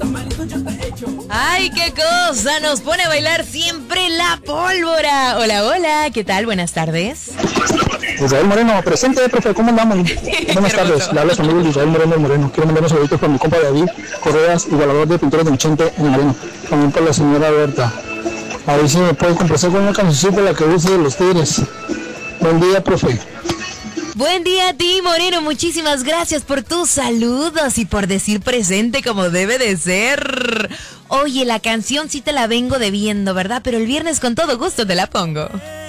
¡Ay, qué cosa! Nos pone a bailar siempre la pólvora. Hola, hola, ¿qué tal? Buenas tardes. Israel Moreno, presente, profe, ¿cómo andamos? Buenas tardes, le habla su amigo Israel Moreno. Quiero mandar unos saluditos para mi compa David Correas, igualador de pinturas de Chente en Moreno. También para la señora Berta. A ver si me puede complacer con una cancioncita la que use de los Tigres. Buen día, profe. Buen día a ti, Moreno. Muchísimas gracias por tus saludos y por decir presente como debe de ser. Oye, la canción sí te la vengo debiendo, ¿verdad? Pero el viernes con todo gusto te la pongo.